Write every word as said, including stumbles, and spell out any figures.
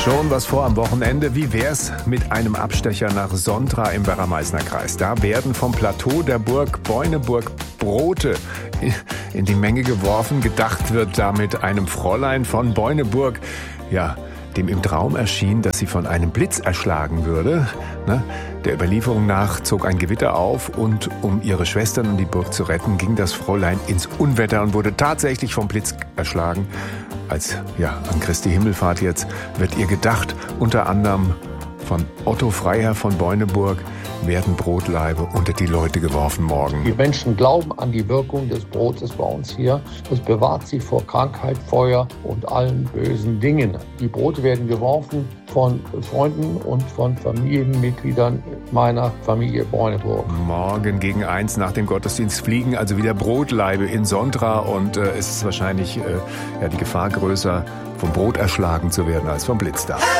Schon was vor am Wochenende. Wie wär's mit einem Abstecher nach Sontra im Werra-Meißner Kreis? Da werden vom Plateau der Burg Beuneburg Brote in die Menge geworfen. Gedacht wird damit einem Fräulein von Beuneburg, ja, dem im Traum erschien, dass sie von einem Blitz erschlagen würde. Ne? Der Überlieferung nach zog ein Gewitter auf und um ihre Schwestern und die Burg zu retten, ging das Fräulein ins Unwetter und wurde tatsächlich vom Blitz erschlagen. Als, ja, an Christi Himmelfahrt jetzt wird ihr gedacht, unter anderem von Otto Freiherr von Beuneburg, werden Brotlaibe unter die Leute geworfen morgen. Die Menschen glauben an die Wirkung des Brotes bei uns hier. Es bewahrt sie vor Krankheit, Feuer und allen bösen Dingen. Die Brote werden geworfen von Freunden und von Familienmitgliedern meiner Familie Beuneburg. Morgen gegen eins nach dem Gottesdienst fliegen also wieder Brotlaibe in Sontra und äh, es ist wahrscheinlich äh, ja, die Gefahr größer, vom Brot erschlagen zu werden als vom Blitz da.